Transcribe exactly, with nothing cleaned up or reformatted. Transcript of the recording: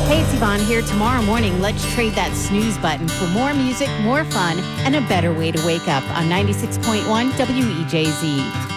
Hey, it's Yvonne here. Tomorrow morning, let's trade that snooze button for more music, more fun, and a better way to wake up on ninety-six point one W E J Z.